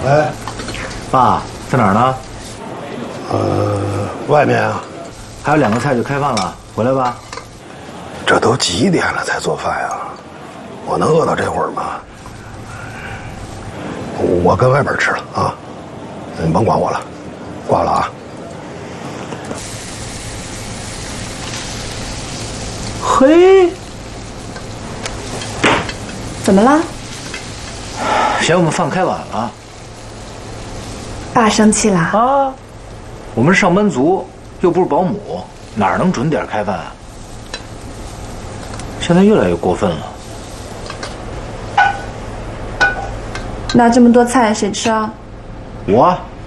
哎， 爸，在哪儿呢？ 外面啊。 还有2个菜就开饭了，回来吧。 这都几点了才做饭呀？我能饿到这会儿吗？我跟外边吃了啊，你甭管我了，挂了啊。 嘿， 怎么了？ 嫌我们饭开晚了。 爸生气了啊？我们是上班族，又不是保姆，哪能准点开饭啊？现在越来越过分了。 那这么多菜谁吃啊？ 我